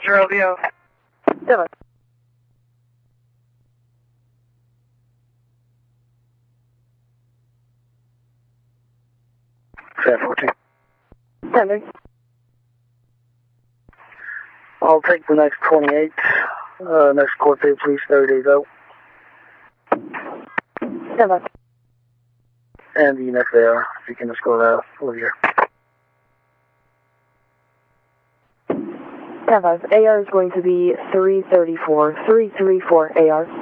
Roger, LVO. 7. San 14. 10. I'll take the next 28. Next court date, please, 30 days out. 7. And the next AR, if you can just go to Olivier. 10-5. AR is going to be 334. 334 AR.